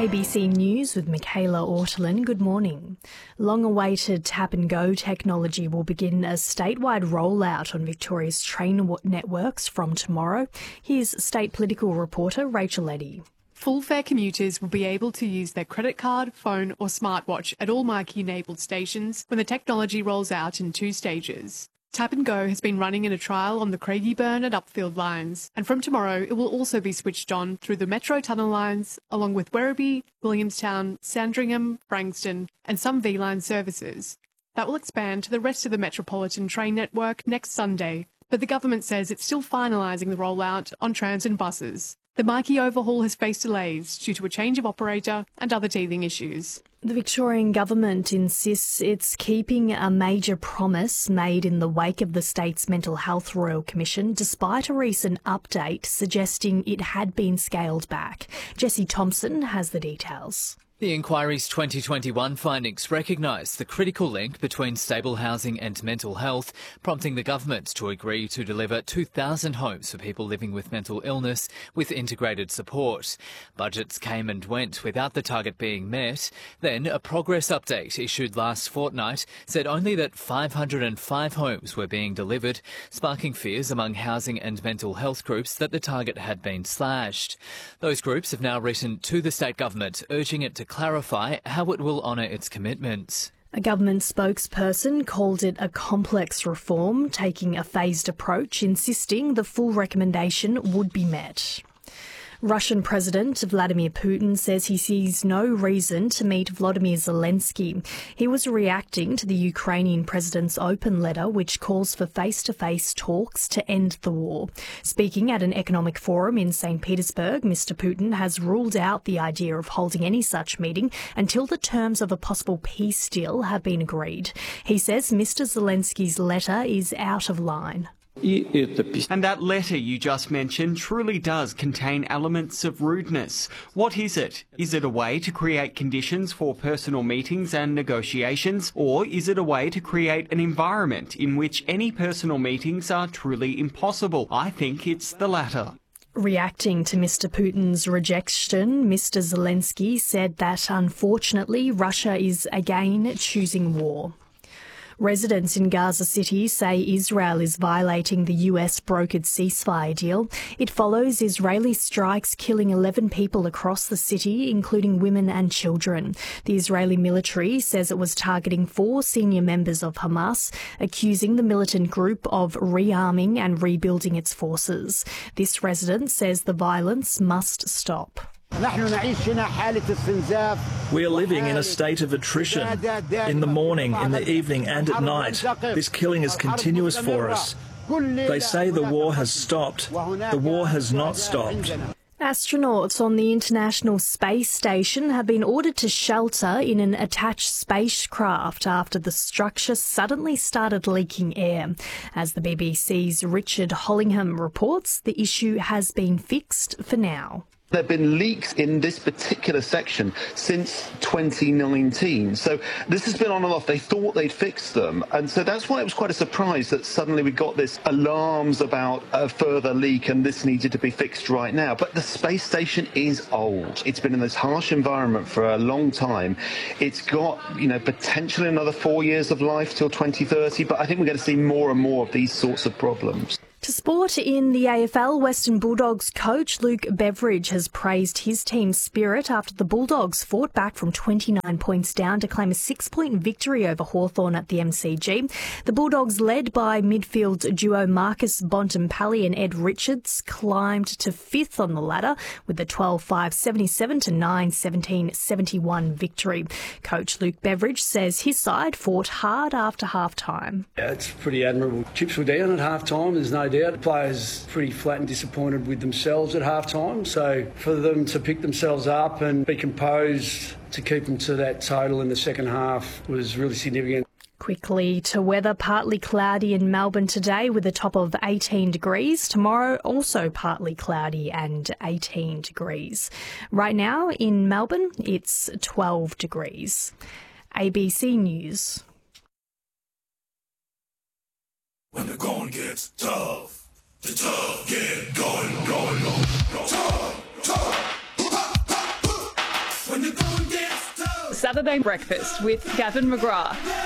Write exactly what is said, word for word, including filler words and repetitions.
A B C News with Michaela Ortolin. Good morning. Long-awaited tap and go technology will begin a statewide rollout on Victoria's train networks from tomorrow. Here's state political reporter Rachel Eddy. Full fare commuters will be able to use their credit card, phone or smartwatch at all marquee-enabled stations when the technology rolls out in two stages. Tap and Go has been running in a trial on the Craigieburn and Upfield lines, and from tomorrow it will also be switched on through the Metro Tunnel lines, along with Werribee, Williamstown, Sandringham, Frankston and some V-Line services. That will expand to the rest of the Metropolitan train network next Sunday, but the government says it's still finalising the rollout on trams and buses. The marquee overhaul has faced delays due to a change of operator and other teething issues. The Victorian government insists it's keeping a major promise made in the wake of the state's Mental Health Royal Commission, despite a recent update suggesting it had been scaled back. Jessie Thompson has the details. The inquiry's twenty twenty-one findings recognise the critical link between stable housing and mental health, prompting the government to agree to deliver two thousand homes for people living with mental illness with integrated support. Budgets came and went without the target being met. Then a progress update issued last fortnight said only that five hundred five homes were being delivered, sparking fears among housing and mental health groups that the target had been slashed. Those groups have now written to the state government urging it to clarify how it will honour its commitments. A government spokesperson called it a complex reform, taking a phased approach, insisting the full recommendation would be met. Russian President Vladimir Putin says he sees no reason to meet Volodymyr Zelensky. He was reacting to the Ukrainian president's open letter, which calls for face-to-face talks to end the war. Speaking at an economic forum in Saint Petersburg, Mister Putin has ruled out the idea of holding any such meeting until the terms of a possible peace deal have been agreed. He says Mister Zelensky's letter is out of line. And that letter you just mentioned truly does contain elements of rudeness. What is it? Is it a way to create conditions for personal meetings and negotiations, or is it a way to create an environment in which any personal meetings are truly impossible? I think it's the latter. Reacting to Mister Putin's rejection, Mister Zelensky said that unfortunately Russia is again choosing war. Residents in Gaza City say Israel is violating the U S-brokered ceasefire deal. It follows Israeli strikes killing eleven people across the city, including women and children. The Israeli military says it was targeting four senior members of Hamas, accusing the militant group of rearming and rebuilding its forces. This resident says the violence must stop. We are living in a state of attrition. In the morning, in the evening and at night, this killing is continuous for us. They say the war has stopped. The war has not stopped. Astronauts on the International Space Station have been ordered to shelter in an attached spacecraft after the structure suddenly started leaking air. As the B B C's Richard Hollingham reports, the issue has been fixed for now. There have been leaks in this particular section since twenty nineteen. So this has been on and off. They thought they'd fixed them. And so that's why it was quite a surprise that suddenly we got this alarms about a further leak and this needed to be fixed right now. But the space station is old. It's been in this harsh environment for a long time. It's got, you know, potentially another four years of life till twenty thirty. But I think we're going to see more and more of these sorts of problems. To sport, in the A F L, Western Bulldogs coach Luke Beveridge has praised his team's spirit after the Bulldogs fought back from twenty-nine points down to claim a six-point victory over Hawthorn at the M C G. The Bulldogs, led by midfield duo Marcus Bontempelli and Ed Richards, climbed to fifth on the ladder with a twelve five seventy-seven to nine seventeen seventy-one victory. Coach Luke Beveridge says his side fought hard after half-time. Yeah, it's pretty admirable. Chips were down at half-time, there's no doubt. The players pretty flat and disappointed with themselves at half-time, so for them to pick themselves up and be composed to keep them to that total in the second half was really significant. Quickly to weather, partly cloudy in Melbourne today with a top of eighteen degrees. Tomorrow also partly cloudy and eighteen degrees. Right now in Melbourne it's twelve degrees. A B C News. When the going gets tough, the tough get going, going, going, going. Tough, tough. When Saturday Breakfast with Gavin McGrath.